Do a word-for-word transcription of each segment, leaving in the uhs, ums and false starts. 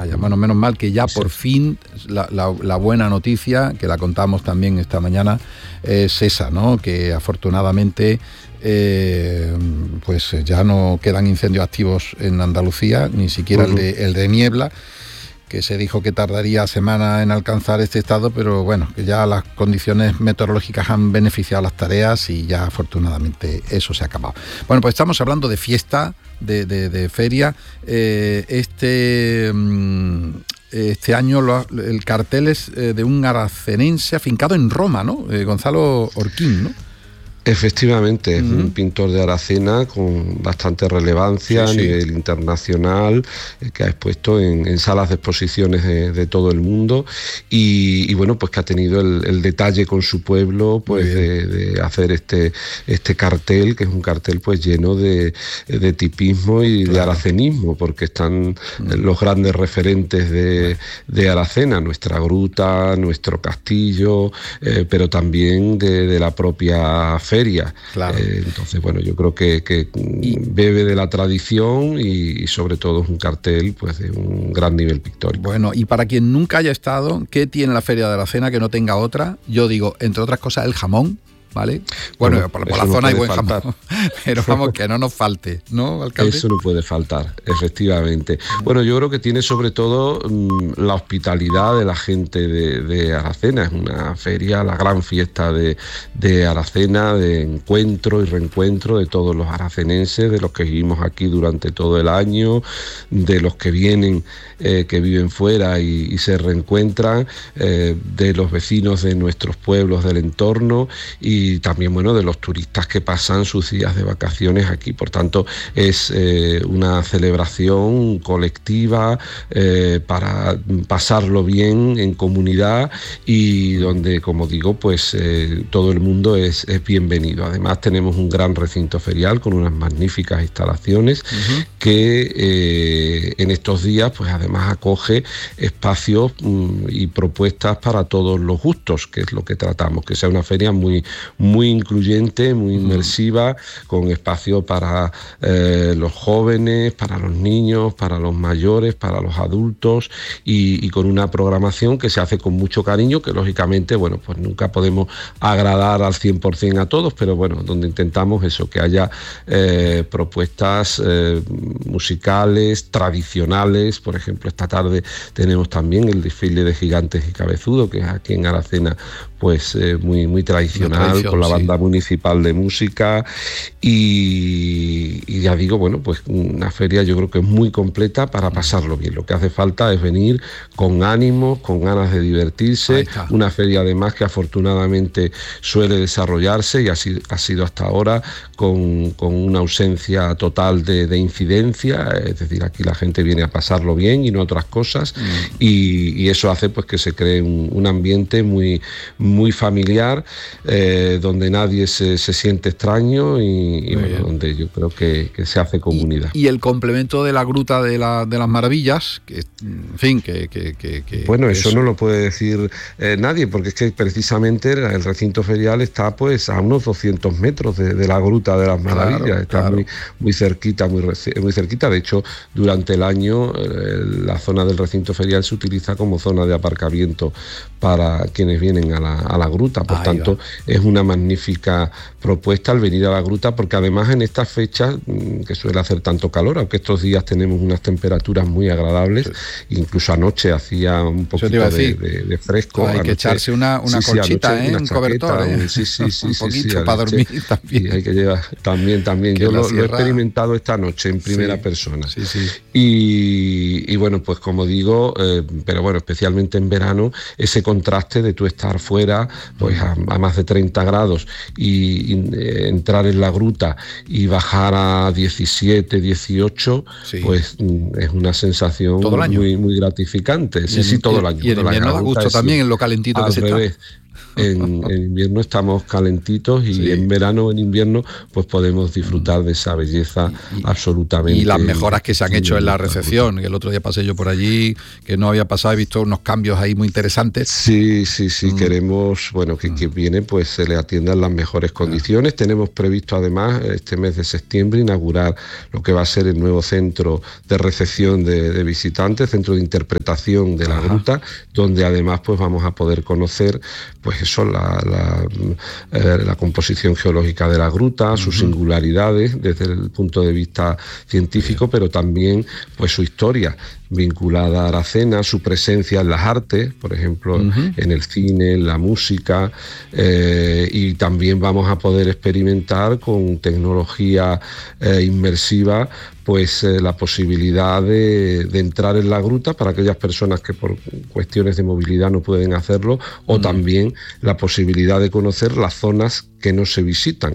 vaya. Bueno, menos mal que ya por fin la, la, la buena noticia, que la contamos también esta mañana, es esa, ¿no? Que afortunadamente eh, pues ya no quedan incendios activos en Andalucía, ni siquiera uh-huh. el, de, el de niebla, que se dijo que tardaría semanas en alcanzar este estado, pero bueno, que ya las condiciones meteorológicas han beneficiado las tareas y ya afortunadamente eso se ha acabado. Bueno, pues estamos hablando de fiesta, de, de, de feria. Eh, este, este año lo, el cartel es de un aracenense afincado en Roma, ¿no? Eh, Gonzalo Orquín, ¿no? Efectivamente, es uh-huh. un pintor de Aracena con bastante relevancia sí, sí. a nivel internacional, eh, que ha expuesto en, en salas de exposiciones de, de todo el mundo y, y bueno, pues que ha tenido el, el detalle con su pueblo pues de, de hacer este, este cartel, que es un cartel pues lleno de, de tipismo y claro. de aracenismo, porque están uh-huh. los grandes referentes de, de Aracena, nuestra gruta, nuestro castillo, eh, pero también de, de la propia feria. Claro. Eh, entonces, bueno, yo creo que, que y, bebe de la tradición y, y sobre todo es un cartel pues de un gran nivel pictórico. Bueno, y para quien nunca haya estado, ¿qué tiene la Feria de Aracena que no tenga otra? Yo digo, entre otras cosas, el jamón. ¿Vale? Bueno, bueno por, por la no zona hay buen faltar. jamón, pero vamos, que no nos falte, ¿no, alcalde? Eso no puede faltar, efectivamente. Bueno, yo creo que tiene sobre todo mmm, la hospitalidad de la gente de, de Aracena. Es una feria, la gran fiesta de, de Aracena, de encuentro y reencuentro de todos los aracenenses, de los que vivimos aquí durante todo el año, de los que vienen, eh, que viven fuera y, y se reencuentran, eh, de los vecinos de nuestros pueblos del entorno y y también, bueno, de los turistas que pasan sus días de vacaciones aquí. Por tanto, es eh, una celebración colectiva eh, para pasarlo bien en comunidad y donde, como digo, pues eh, todo el mundo es, es bienvenido. Además, tenemos un gran recinto ferial con unas magníficas instalaciones uh-huh. que eh, en estos días, pues además acoge espacios um, y propuestas para todos los gustos, que es lo que tratamos, que sea una feria muy muy incluyente, muy inmersiva, con espacio para eh, los jóvenes, para los niños, para los mayores, para los adultos y, y con una programación que se hace con mucho cariño, que lógicamente, bueno, pues nunca podemos agradar al cien por ciento a todos, pero bueno, donde intentamos eso, que haya eh, propuestas eh, musicales, tradicionales. Por ejemplo, esta tarde tenemos también el desfile de Gigantes y Cabezudo, que es aquí en Aracena, pues eh, muy, muy tradicional, con la banda sí. municipal de música y, y ya digo, bueno, pues una feria yo creo que es muy completa para pasarlo bien. Lo que hace falta es venir con ánimos, con ganas de divertirse, una feria además que afortunadamente suele desarrollarse y ha sido, ha sido hasta ahora con, con una ausencia total de, de incidencia, es decir, aquí la gente viene a pasarlo bien y no otras cosas mm. y, y eso hace pues que se cree un, un ambiente muy, muy familiar, eh, donde nadie se, se siente extraño y, y bueno, donde yo creo que, que se hace comunidad. Y, y el complemento de la Gruta de, la, de las Maravillas, que en fin, que... que, que, que bueno, eso es... no lo puede decir eh, nadie, porque es que precisamente el recinto ferial está pues a unos doscientos metros de, de la Gruta de las Maravillas, claro, está claro. muy, muy cerquita, muy, muy cerquita. De hecho, durante el año eh, la zona del recinto ferial se utiliza como zona de aparcamiento para quienes vienen a la, a la gruta, por Ahí tanto va. Es una magnífica propuesta al venir a la gruta, porque además en estas fechas que suele hacer tanto calor, aunque estos días tenemos unas temperaturas muy agradables, sí. incluso anoche hacía un poquito de, de, de fresco. Hay anoche, que echarse una, una sí, colchita, sí, ¿eh? una un chaqueta, cobertor, ¿eh? un, sí, sí, sí, un sí, poquito sí, sí, para dormir también. Sí, hay que llevar también, también. Yo lo, lo he experimentado esta noche en primera sí, persona. Sí, sí. Y, y bueno, pues como digo, eh, pero bueno, especialmente en verano, ese contraste de tú estar fuera, pues a, a más de treinta grados y, y eh, entrar en la gruta y bajar a diecisiete, dieciocho, sí. pues es una sensación muy, muy gratificante. Sí, en, sí, todo el año. Y en invierno da gusto también en lo calentito que se revés. está. En, en invierno estamos calentitos y sí. en verano, en invierno, pues podemos disfrutar de esa belleza y, absolutamente. Y las mejoras que se han hecho en la recepción, que el otro día pasé yo por allí, que no había pasado, he visto unos cambios ahí muy interesantes. Sí, sí, sí, mm. queremos, bueno, que quien viene pues se le atiendan las mejores condiciones. Ah. Tenemos previsto además este mes de septiembre inaugurar lo que va a ser el nuevo centro de recepción de, de visitantes, centro de interpretación de la Ajá. gruta, donde además pues vamos a poder conocer pues eso, la, la, eh, la composición geológica de la gruta, uh-huh. sus singularidades desde el punto de vista científico, sí. pero también pues su historia vinculada a Aracena, su presencia en las artes, por ejemplo, uh-huh. en el cine, en la música, eh, y también vamos a poder experimentar con tecnología eh, inmersiva pues eh, la posibilidad de, de entrar en la gruta para aquellas personas que por cuestiones de movilidad no pueden hacerlo, o uh-huh. también la posibilidad de conocer las zonas que no se visitan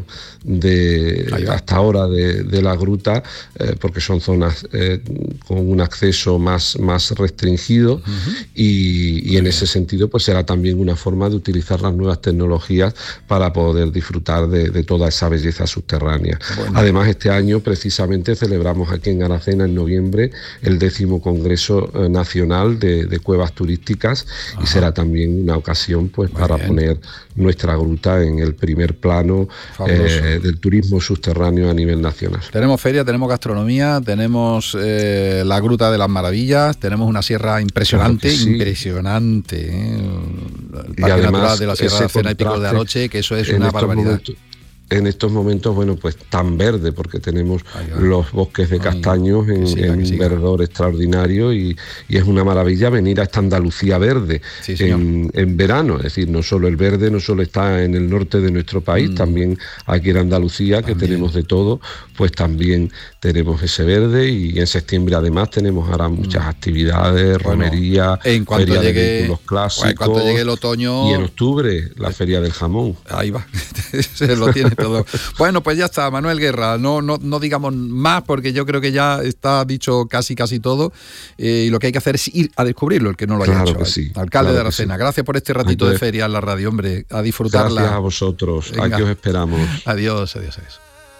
de hasta ahora de, de la gruta, eh, porque son zonas eh, con un acceso más, más restringido, uh-huh. y, y en ese sentido pues será también una forma de utilizar las nuevas tecnologías para poder disfrutar de, de toda esa belleza subterránea. Bueno. Además, este año precisamente celebramos aquí en Aracena en noviembre el décimo Congreso eh, Nacional de, de Cuevas Turísticas, Ajá. y será también una ocasión pues Muy para bien. poner nuestra gruta en el primer plano eh, del turismo subterráneo a nivel nacional. Tenemos feria, tenemos gastronomía, tenemos eh, la Gruta de las Maravillas, tenemos una sierra impresionante, claro sí. impresionante, ¿eh? El Parque Natural de la Sierra de Aracena y Picos de Aroche, que eso es una barbaridad. Momentos, en estos momentos, bueno, pues tan verde, porque tenemos los bosques de castaños en, siga, en un verdor extraordinario, y, y es una maravilla venir a esta Andalucía verde sí, en, en verano. Es decir, no solo el verde, no solo está en el norte de nuestro país, mm. también aquí en Andalucía, que también. tenemos de todo, pues también tenemos ese verde, y en septiembre además tenemos ahora muchas mm. actividades, bueno, romería, en cuanto feria llegue, de vehículos clásicos, en cuanto llegue el otoño, y en octubre la feria del jamón. Ahí va, se lo tiene todo. Bueno, pues ya está, Manuel Guerra, no, no, no digamos más, porque yo creo que ya está dicho casi casi todo, eh, y lo que hay que hacer es ir a descubrirlo, el que no lo haya claro hecho. Que sí, Alcalde claro de Aracena, sí. gracias por este ratito Entonces, de feria en la radio, hombre, a disfrutarla. Gracias a vosotros, Venga. aquí os esperamos. Adiós, adiós, adiós.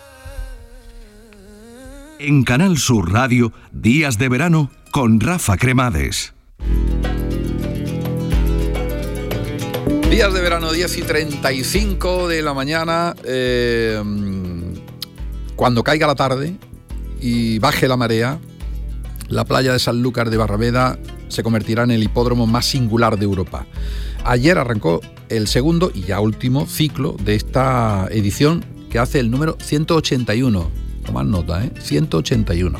En Canal Sur Radio, Días de Verano con Rafa Cremades. Días de verano, diez y treinta y cinco de la mañana, eh, cuando caiga la tarde y baje la marea, la playa de Sanlúcar de Barrameda se convertirá en el hipódromo más singular de Europa. Ayer arrancó el segundo y ya último ciclo de esta edición, que hace el número ciento ochenta y uno. Tomad nota, ¿eh? ciento ochenta y uno.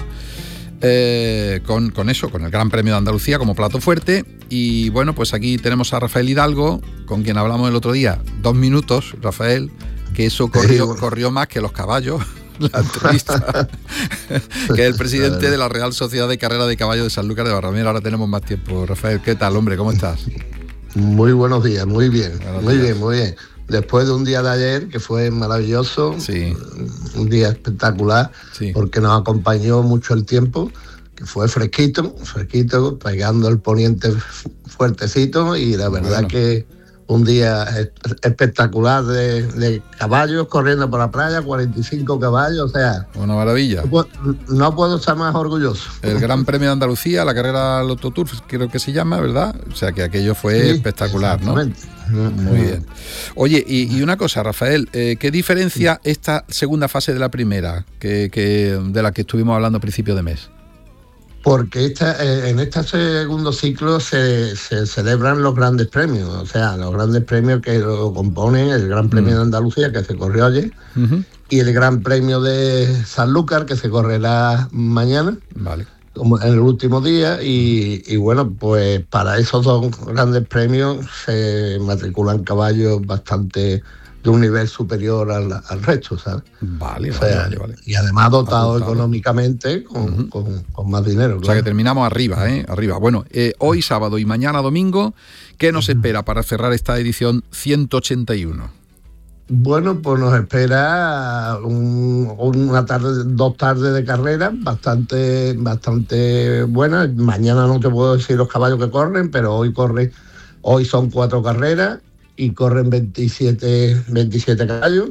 Eh, con, con eso, con el Gran Premio de Andalucía como plato fuerte. Y bueno, pues aquí tenemos a Rafael Hidalgo, con quien hablamos el otro día, dos minutos, Rafael, que eso corrió, corrió más que los caballos, la entrevista, que es el presidente de la Real Sociedad de Carrera de Caballos de Sanlúcar de Barrameda. Ahora tenemos más tiempo. Rafael, ¿qué tal, hombre? ¿Cómo estás? Muy buenos días, muy bien, buenos muy días. bien, muy bien. Después de un día de ayer que fue maravilloso, sí. un día espectacular, sí. porque nos acompañó mucho el tiempo, que fue fresquito, fresquito, pegando el poniente fuertecito, y la verdad bueno. que un día espectacular de, de caballos corriendo por la playa, cuarenta y cinco caballos, o sea... Una maravilla. No puedo, no puedo estar más orgulloso. El Gran Premio de Andalucía, la carrera Loto Tour, creo que se llama, ¿verdad? O sea, que aquello fue sí, espectacular, ¿no? Muy bien. Oye, y, y una cosa, Rafael, eh, ¿qué diferencia esta segunda fase de la primera, que, que de la que estuvimos hablando a principio de mes? Porque esta, eh, en este segundo ciclo se, se celebran los grandes premios, o sea, los grandes premios que lo componen, el Gran Premio mm. de Andalucía, que se corrió ayer, uh-huh. y el Gran Premio de Sanlúcar, que se correrá mañana, vale. como en el último día, y, y bueno, pues para esos dos grandes premios se matriculan caballos bastante... de un nivel superior al, al resto, ¿sabes? Vale, o sea, vale, vale. Y además dotado Apuntado. económicamente con, uh-huh. con, con más dinero. O claro. sea que terminamos arriba, ¿eh? Arriba. Bueno, eh, hoy sábado y mañana domingo, ¿qué nos espera para cerrar esta edición ciento ochenta y uno? Bueno, pues nos espera un, una tarde, dos tardes de carrera bastante, bastante buenas. Mañana no te puedo decir los caballos que corren, pero hoy corre, hoy son cuatro carreras. y corren veintisiete, veintisiete caballos.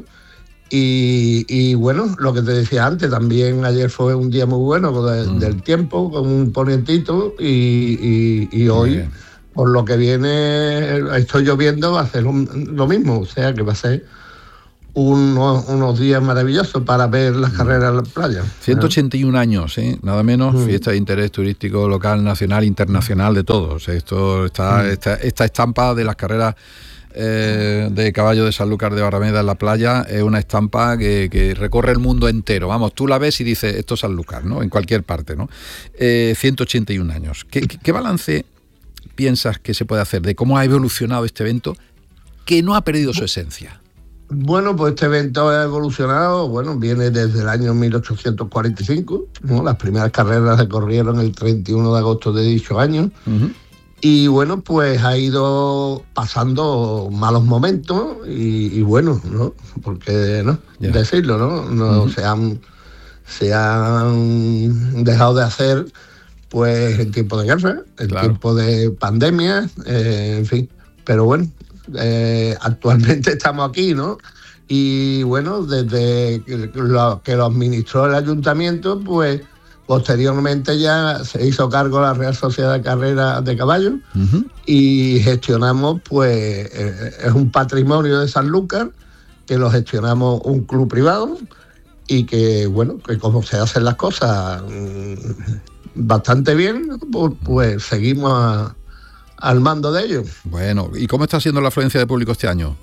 Y, y bueno, lo que te decía antes, también ayer fue un día muy bueno de, mm. del tiempo, con un ponientito, y, y, y hoy, por lo que viene, estoy lloviendo, va a ser un, lo mismo, o sea que va a ser unos, unos días maravillosos para ver las mm. carreras en la playa. ciento ochenta y un años, ¿eh? Nada menos, mm. fiesta de interés turístico local, nacional, internacional, de todos. Esto está, mm. esta, esta estampa de las carreras Eh, de caballo de Sanlúcar de Barrameda en la playa es una estampa que, que recorre el mundo entero. Vamos, tú la ves y dices, esto es Sanlúcar, ¿no? En cualquier parte, ¿no? Eh, ciento ochenta y un años. ¿Qué, qué, ¿Qué balance piensas que se puede hacer de cómo ha evolucionado este evento que no ha perdido su esencia? Bueno, pues este evento ha evolucionado, bueno, viene desde el año mil ochocientos cuarenta y cinco, ¿no? Las primeras carreras se corrieron el treinta y uno de agosto de dicho año. Uh-huh. Y bueno, pues ha ido pasando malos momentos y, y bueno, ¿no? Porque, ¿no? Yeah. Decirlo, ¿no? no uh-huh. se, han, se han dejado de hacer, pues, en tiempo de guerra, en claro. tiempo de pandemia, eh, en fin. Pero bueno, eh, actualmente estamos aquí, ¿no? Y bueno, desde que lo, que lo administró el ayuntamiento, pues, posteriormente ya se hizo cargo la Real Sociedad de Carreras de Caballos uh-huh. y gestionamos, pues, eh, es un patrimonio de Sanlúcar que lo gestionamos un club privado y que, bueno, que como se hacen las cosas mmm, bastante bien, pues, pues seguimos a, al mando de ellos. Bueno, ¿y cómo está siendo la afluencia de público este año?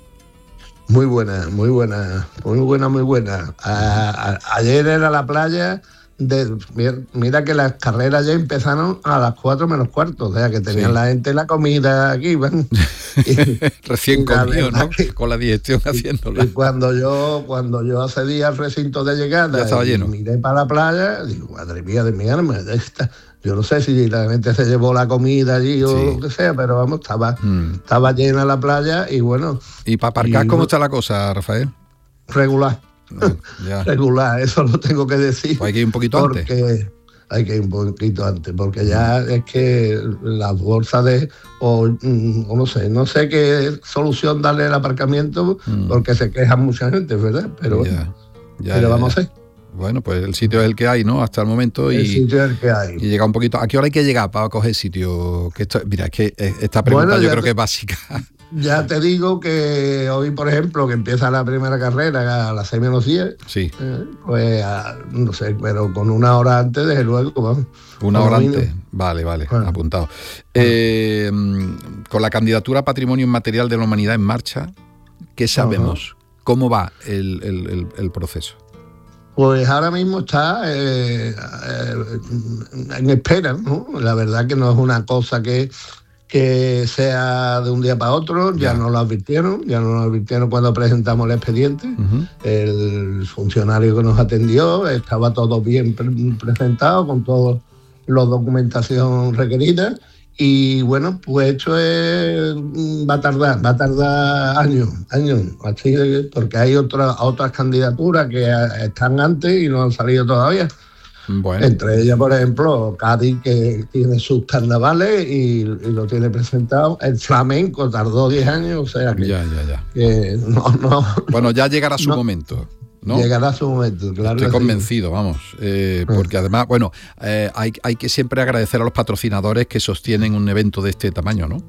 Muy buena, muy buena, muy buena, muy buena. A, a, ayer era la playa... De, mira que las carreras ya empezaron a las cuatro menos cuarto, o sea que tenían sí. la gente la comida aquí, ¿ven? Y, recién comido, ¿no? Que, con la digestión y, haciéndola. Y cuando yo, cuando yo accedí al recinto de llegada ya estaba lleno. Y miré para la playa, digo, madre mía de mi alma, esta, yo no sé si la gente se llevó la comida allí o sí. lo que sea, pero vamos, estaba, mm. estaba llena la playa y bueno. ¿Y para aparcar y, cómo está la cosa, Rafael? Regular. No, ya. Regular, eso lo tengo que decir. Pues hay que ir un poquito porque antes. Hay que ir un poquito antes, porque ya es que las bolsas de, o, o no sé, no sé qué solución darle al aparcamiento, mm. porque se quejan mucha gente, ¿verdad? Pero ya, ya, ¿qué le ya, vamos ya. a hacer? Bueno, pues el sitio es el que hay, ¿no? Hasta el momento. Y, el sitio es el que hay. Y llega un poquito. ¿A qué hora hay que llegar para coger sitio? Que esto, mira, es que esta pregunta bueno, yo creo te... que es básica. Ya te digo que hoy, por ejemplo, que empieza la primera carrera a las seis menos diez, sí. eh, pues a, no sé, pero con una hora antes, desde luego, vamos. Una hora antes, vale, vale, bueno. apuntado. Eh, con la candidatura a Patrimonio Inmaterial de la Humanidad en marcha, ¿qué sabemos? Uh-huh. ¿Cómo va el, el, el, el proceso? Pues ahora mismo está eh, eh, en espera, ¿no? La verdad que no es una cosa que... que sea de un día para otro, ya, ya nos lo advirtieron, ya nos lo advirtieron cuando presentamos el expediente. Uh-huh. El funcionario que nos atendió estaba todo bien pre- presentado, con toda la documentación requerida, y bueno, pues esto es, va a tardar, va a tardar años, años, así, porque hay otras otras candidaturas que están antes y no han salido todavía. Bueno. Entre ellas, por ejemplo, Cádiz, que tiene sus carnavales y, y lo tiene presentado. El flamenco tardó diez años, o sea que... Ya, ya, ya. Que no, no, bueno, ya llegará su no, momento, ¿no? Llegará su momento, claro. Estoy convencido, sí. vamos. Eh, porque además, bueno, eh, hay, hay que siempre agradecer a los patrocinadores que sostienen un evento de este tamaño, ¿no?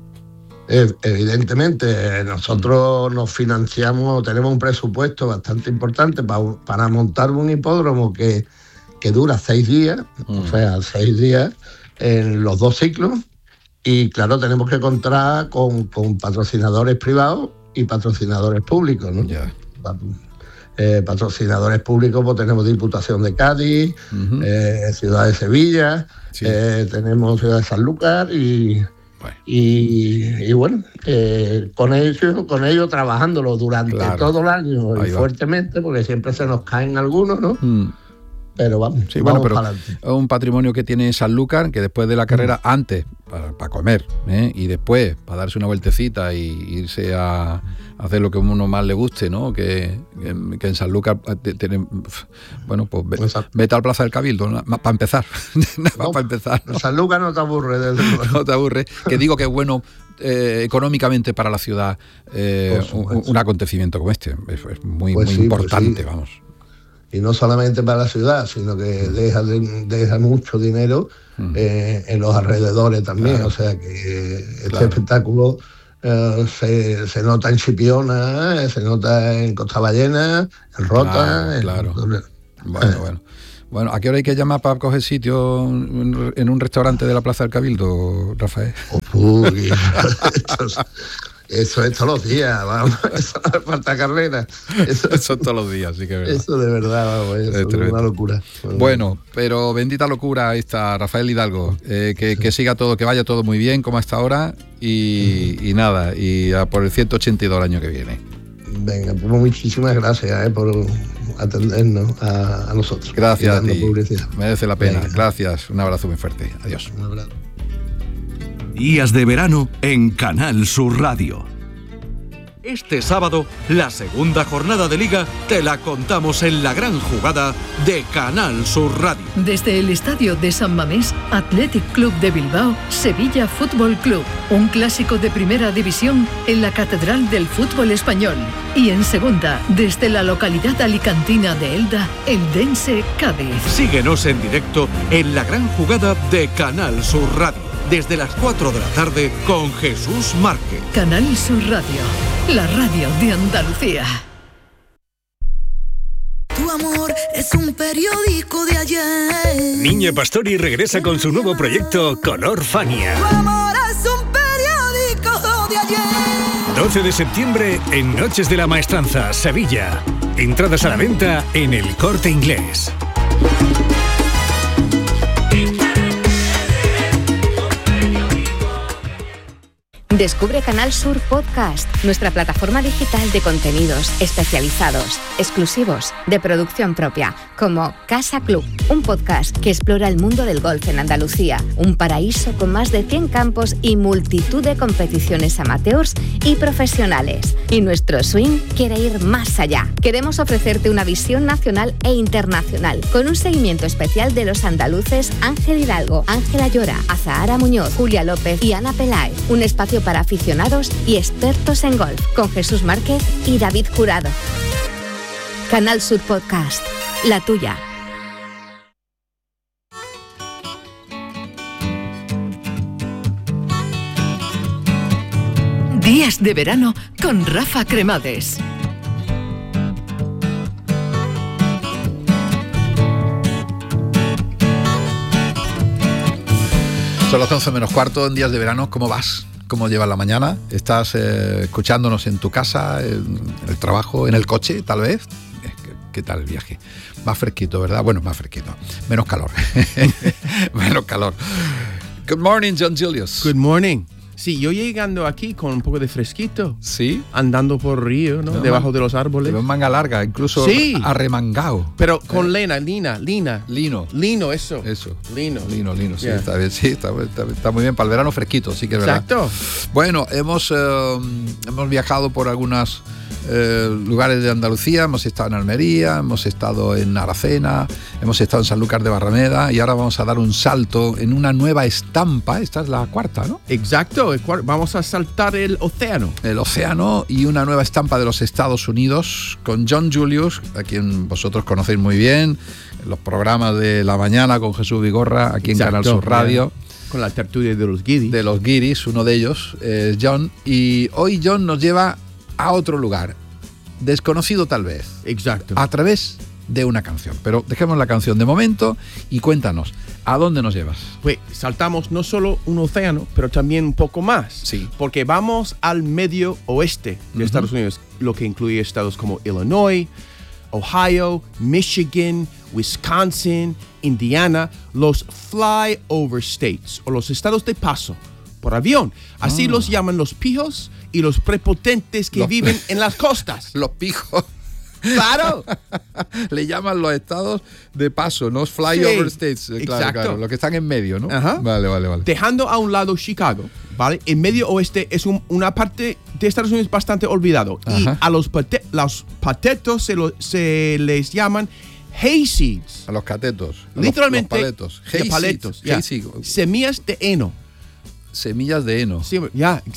Evidentemente, nosotros nos financiamos, tenemos un presupuesto bastante importante para, para montar un hipódromo que... que dura seis días, mm. o sea, seis días en los dos ciclos, y claro, tenemos que contar con, con patrocinadores privados y patrocinadores públicos, ¿no? Yeah. Eh, patrocinadores públicos, pues tenemos Diputación de Cádiz, uh-huh. eh, Ciudad de Sevilla, sí. eh, tenemos Ciudad de Sanlúcar y... Bueno. Y, y bueno, eh, con ellos con ello trabajándolo durante claro. todo el año Ahí y va. fuertemente, porque siempre se nos caen algunos, ¿no? Mm. Pero vamos, sí, vamos bueno, pero para adelante. Es un patrimonio que tiene Sanlúcar, que después de la carrera, mm. antes para, para comer, ¿eh? y después para darse una vueltecita y irse a, a hacer lo que a uno más le guste, ¿no? Que, que, que en Sanlúcar tienen, bueno, pues ve, vete al Plaza del Cabildo, ¿no? Para empezar, no, para empezar. ¿no? Sanlúcar no te aburre, desde no te aburre. Que digo que es bueno eh, económicamente para la ciudad eh, un, un acontecimiento como este. Es, es muy, pues muy sí, importante, pues sí. vamos. Y no solamente para la ciudad, sino que deja, deja mucho dinero mm. eh, en los alrededores también. Claro. O sea que este claro. espectáculo eh, se, se nota en Chipiona, eh, se nota en Costa Ballena, en Rota. Claro, en, claro. Bueno, eh. bueno. Bueno, ¿a qué hora hay que llamar para coger sitio en un restaurante de la Plaza del Cabildo, Rafael? Uy, eso es todos los días, vamos, eso no falta carrera. Eso, eso es todos los días, sí que es verdad. Eso de verdad, vamos, eso es, es una locura. Bueno, pero bendita locura esta, Rafael Hidalgo, eh, que, que siga todo, que vaya todo muy bien como hasta ahora y, y nada, y a por el ciento ochenta y dos el año que viene. Venga, pues muchísimas gracias eh, por atendernos a, a nosotros. Gracias a ti, publicidad. Merece la pena. Venga. Gracias, un abrazo muy fuerte. Adiós. Un abrazo. Días de verano en Canal Sur Radio. Este sábado, la segunda jornada de Liga te la contamos en la gran jugada de Canal Sur Radio. Desde el estadio de San Mamés, Athletic Club de Bilbao, Sevilla Fútbol Club. Un clásico de primera división en la Catedral del Fútbol Español. Y en segunda, desde la localidad alicantina de Elda, Eldense Cádiz. Síguenos en directo en la gran jugada de Canal Sur Radio. Desde las cuatro de la tarde con Jesús Márquez. Canal Sur Radio, la radio de Andalucía. Tu amor es un periódico de ayer. Niña Pastori regresa con su nuevo proyecto Color Fania. Tu amor es un periódico de ayer. doce de septiembre en Noches de la Maestranza, Sevilla. Entradas a la venta en El Corte Inglés. Descubre Canal Sur Podcast, nuestra plataforma digital de contenidos especializados, exclusivos, de producción propia, como Casa Club, un podcast que explora el mundo del golf en Andalucía, un paraíso con más de cien campos y multitud de competiciones amateurs y profesionales. Y nuestro swing quiere ir más allá. Queremos ofrecerte una visión nacional e internacional, con un seguimiento especial de los andaluces Ángel Hidalgo, Ángela Llora, Azahara Muñoz, Julia López y Ana Peláez. Un espacio para aficionados y expertos en golf, con Jesús Márquez y David Jurado. Canal Sur Podcast, la tuya. Días de verano con Rafa Cremades. Son las once menos cuarto en Días de Verano. ¿Cómo vas? ¿Cómo llevas la mañana? ¿Estás eh, escuchándonos en tu casa, en el trabajo, en el coche, tal vez? ¿Qué tal el viaje? Más fresquito, ¿verdad? Bueno, más fresquito. Menos calor. Menos calor. Good morning, John Julius. Good morning. Sí, yo llegando aquí con un poco de fresquito. Sí. Andando por río, ¿no? no Debajo de los árboles. Pero manga larga, incluso sí. arremangado. Pero con eh. lena, lina, lina. Lino. Lino, eso. Eso. Lino. Lino, lino, sí, yeah. está bien. Sí, está, está, está muy bien para el verano fresquito, sí que es verdad. Exacto. Bueno, hemos, eh, hemos viajado por algunas eh, lugares de Andalucía, hemos estado en Almería, hemos estado en Aracena, hemos estado en Sanlúcar de Barrameda y ahora vamos a dar un salto en una nueva estampa. Esta es la cuarta, ¿no? Exacto, vamos a saltar el océano. El océano y una nueva estampa de los Estados Unidos con John Julius, a quien vosotros conocéis muy bien, en los programas de la mañana con Jesús Vigorra, aquí Exacto, en Canal Sur Radio. Yeah. Con la tertulia de los guiris. De los guiris, uno de ellos es John. Y hoy John nos lleva a otro lugar, desconocido tal vez. Exacto. A través de una canción. Pero dejemos la canción de momento y cuéntanos, ¿a dónde nos llevas? Pues saltamos no solo un océano, pero también un poco más. Sí. Porque vamos al medio oeste de uh-huh. Estados Unidos, lo que incluye estados como Illinois, Ohio, Michigan, Wisconsin, Indiana, los flyover states, o los estados de paso por avión. Así oh. los llaman los pijos y los prepotentes que los viven en las costas. Los pijos. ¡Claro! Le llaman los estados de paso, ¿no? Flyover sí, states. Claro, exacto. Claro, los que están en medio, ¿no? Ajá. Vale, vale, vale. Dejando a un lado Chicago, ¿vale? El medio oeste es un, una parte de Estados Unidos bastante olvidado. Ajá. Y a los, pate, los patetos se, lo, se les llaman hayseeds. A los catetos. A Literalmente. Los, los paletos. Hay paletos. Yeah. Semillas de heno. Semillas de heno. Sí, ya.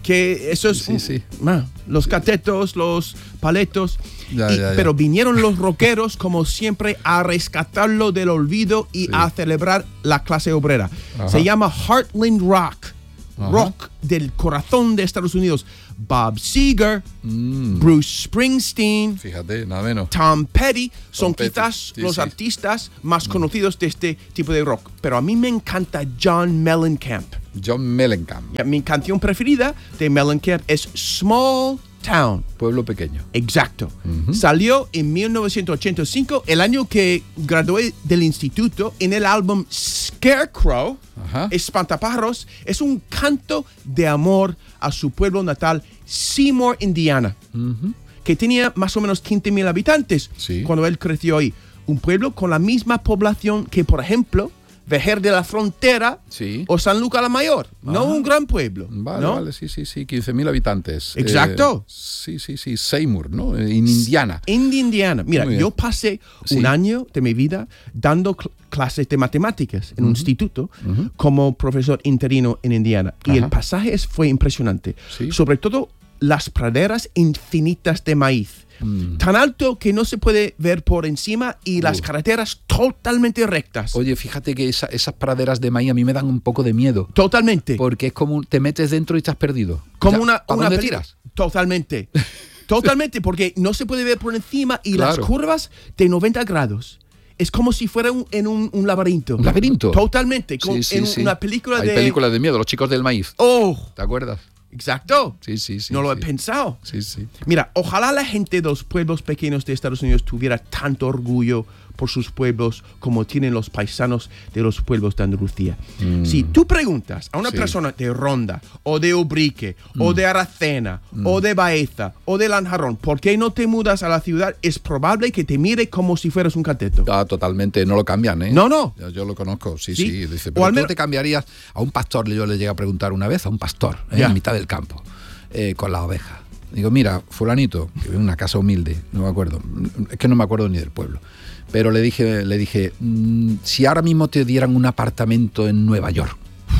que eso es sí, sí. Ah, los catetos, los paletos. Ya, y, ya, ya. Pero vinieron los rockeros, como siempre, a rescatarlo del olvido y Sí. a celebrar la clase obrera. Ajá. Se llama Heartland Rock. Ajá. Rock del corazón de Estados Unidos. Bob Seger, Mm. Bruce Springsteen, Fíjate, nada menos. Tom Petty son Tom Petty, quizás sí, los sí. artistas más conocidos de este tipo de rock. Pero a mí me encanta John Mellencamp. John Mellencamp, Ya, mi canción preferida de Mellencamp es Small Town. pueblo pequeño. Exacto. Salió en mil novecientos ochenta y cinco, el año que gradué del instituto, en el álbum Scarecrow, Ajá. Espantapájaros. Es un canto de amor a su pueblo natal, Seymour, Indiana, que tenía más o menos quince mil habitantes Sí. cuando él creció ahí. Un pueblo con la misma población que, por ejemplo, Vejer de la Frontera Sí. o San Lucas la Mayor. No Ajá. un gran pueblo. Vale, ¿no? vale, sí, sí, sí, quince mil habitantes. Exacto. Eh, sí, sí, sí, Seymour, ¿no? En Indiana. En Indiana. Mira, Muy bien. yo pasé Sí. un año de mi vida dando cl- clases de matemáticas en un instituto como profesor interino en Indiana. Y Ajá. el pasaje es- fue impresionante. Sí. Sobre todo las praderas infinitas de maíz. Mm. Tan alto que no se puede ver por encima y las Uh. carreteras totalmente rectas. Oye, fíjate que esa- esas praderas de maíz a mí me dan un poco de miedo. Totalmente. Porque es como te metes dentro y estás perdido. Como O sea, una, ¿para una dónde peli- tiras? Totalmente. Totalmente, porque no se puede ver por encima y las Claro. curvas de noventa grados. Es como si fuera un- en un, un laberinto. ¿Un laberinto? Totalmente. Como Sí, sí, en sí. una película Hay de... películas de miedo, los chicos del maíz. Oh, ¿Te acuerdas? exacto. Sí, sí, sí. no lo sí. he pensado. Sí, sí. Mira, ojalá la gente de los pueblos pequeños de Estados Unidos tuviera tanto orgullo por sus pueblos como tienen los paisanos de los pueblos de Andalucía. Si tú preguntas a una Sí. persona de Ronda, o de Ubrique, o de Aracena, o de Baeza, o de Lanjarón, ¿por qué no te mudas a la ciudad? Es probable que te mire como si fueras un cateto. Ah, totalmente, no lo cambian, ¿eh? No, no. Yo, yo lo conozco, sí, Sí. sí. Dice, O pero al tú menos- te cambiarías a un pastor, yo le llegué a preguntar una vez, a un pastor, ¿eh? Ya. en mitad del campo, eh, con las ovejas. Digo, mira, fulanito, que vive en una casa humilde, no me acuerdo, es que no me acuerdo ni del pueblo. Pero le dije, le dije, mm, si ahora mismo te dieran un apartamento en Nueva York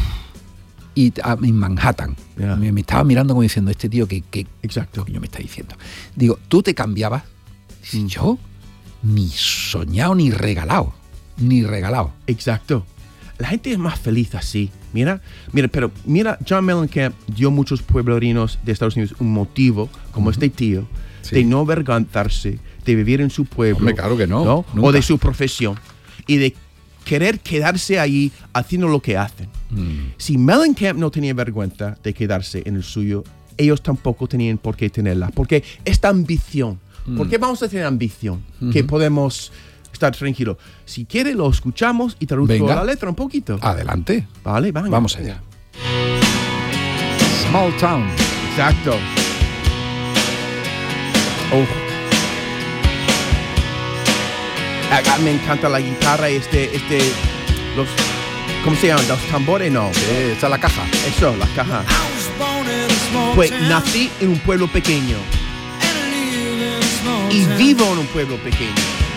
y a- en Manhattan, Ya. me, me estaba mirando como diciendo, este tío, ¿qué, qué Exacto. coño me está diciendo? Digo, ¿tú te cambiabas? Dice, yo ni soñado ni regalado, ni regalado. Exacto. La gente es más feliz así. Mira, mira, pero mira, John Mellencamp dio a muchos pueblerinos de Estados Unidos un motivo, como este tío, Sí. de no avergonzarse, de vivir en su pueblo. Hombre, claro que no, nunca. O de su profesión. Y de querer quedarse allí haciendo lo que hacen. Mm. Si Mellencamp no tenía vergüenza de quedarse en el suyo, ellos tampoco tenían por qué tenerla. Porque esta ambición, Mm. ¿por qué vamos a tener ambición? Que podemos estar tranquilos. Si quiere, lo escuchamos y traduzco Venga. la letra un poquito. Adelante. Vale, venga. Vamos allá. Small Town. Exacto. Oh. Ah, ah, me encanta la guitarra y este, este, los, ¿cómo se llaman? Los tambores, no. Eh, está la caja. Eso, las cajas. Pues nací en un pueblo pequeño y vivo en un pueblo pequeño.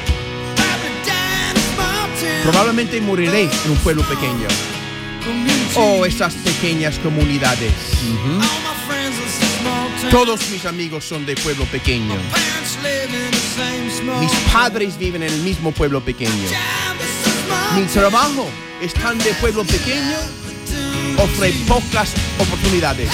Probablemente moriré en un pueblo pequeño. Oh, esas pequeñas comunidades. Todos mis amigos son de pueblo pequeño. Mis padres viven en el mismo pueblo pequeño. Mi trabajo es tan de pueblo pequeño, ofrece pocas oportunidades.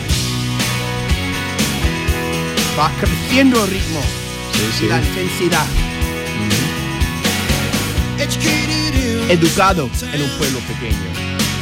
Va creciendo el ritmo Sí, y la sí. intensidad. Educado en un pueblo pequeño.